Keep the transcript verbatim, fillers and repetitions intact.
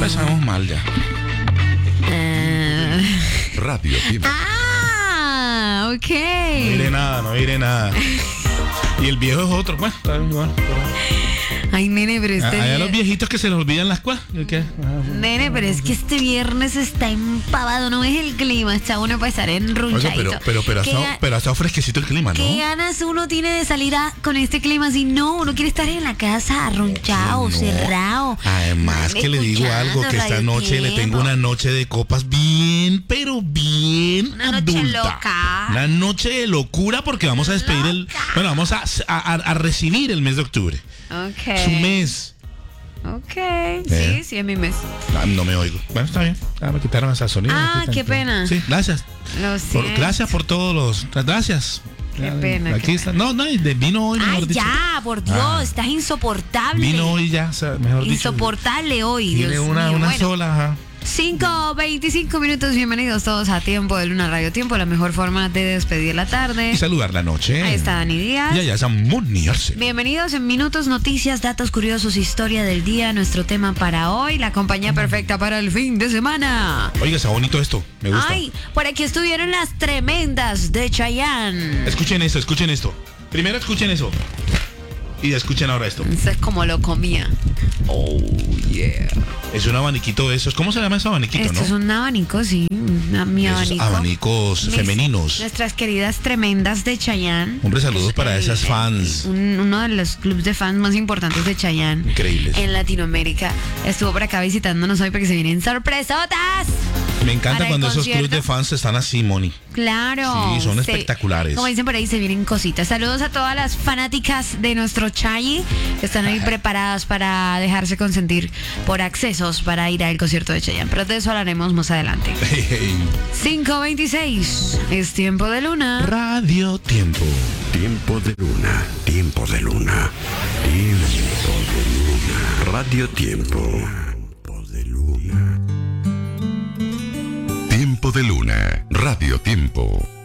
empezamos mal ya. Uh... Radio Tiempo. Ah, ok. No diré nada, no diré nada. Y el viejo es otro, pues. Bueno, Ay, nene, pero este... Hay a los viejitos que se les olvidan las cosas. ¿Qué? Nene, pero es que este viernes está empavado, ¿no es el clima? Está uno para estar enrunchadito. Oiga, pero, pero, pero, ¿Qué, ha, pero ha estado fresquecito el clima, ¿no? ¿Qué ganas uno tiene de salir a, con este clima? Si no, uno quiere estar en la casa arrunchado, no. cerrado. Además que le digo algo, que esta noche le tengo una noche de copas bien, pero bien una adulta. Noche loca. Una noche de locura porque vamos a despedir loca. el... Bueno, vamos a, a, a recibir el mes de octubre. Ok. Su mes. Ok, ¿Eh? sí, sí, es mi mes. No, no me oigo. Bueno, está bien. Ah, me quitaron esa sonido. Ah, qué pena. Sí, gracias. Lo Por, siento. gracias por todos los... Gracias. Qué pena. Aquí qué está. pena. No, no, vino hoy, mejor Ay, dicho. ya, por Dios, Ah. estás insoportable. Vino hoy ya, o sea, mejor dicho. Insoportable hoy, Tiene Dios una, mío. una Bueno, sola, ajá. cinco veinticinco minutos, bienvenidos todos a Tiempo de Luna Radio Tiempo, la mejor forma de despedir la tarde. Y saludar la noche. Ahí está Dani Díaz. Y allá es a Moniarse. Bienvenidos en minutos, noticias, datos curiosos, historia del día, nuestro tema para hoy, la compañía perfecta para el fin de semana. Oiga, está bonito esto, me gusta. Ay, por aquí estuvieron las tremendas de Chayanne. Escuchen esto, escuchen esto. Primero escuchen eso. Y escuchen ahora esto. Eso es como lo comía. Oh, yeah. Es un abaniquito de esos. ¿Cómo se llama ese abaniquito, Esto no? es un abanico, sí. Una, mi Esos abanico. abanicos Mis- femeninos. Nuestras queridas tremendas de Chayanne. Hombre, saludos Es para el- esas fans. un- uno de los clubes de fans más importantes de Chayanne. Increíbles. En Latinoamérica. Estuvo por acá visitándonos hoy porque se vienen sorpresotas. Me encanta para el cuando esos concierto. clubes de fans están así, Moni. Claro. Sí, son Se- espectaculares. Como dicen por ahí, se vienen cositas. Saludos a todas las fanáticas de nuestro Chayi que están ahí preparadas para dejarse consentir por accesos para ir al concierto de Chayanne. Pero de eso hablaremos más adelante. cinco veintiséis. Es Tiempo de Luna. Radio Tiempo. Tiempo de Luna, tiempo de Luna, tiempo de Luna. Radio Tiempo. Tiempo de Luna. Tiempo de Luna, Radio Tiempo.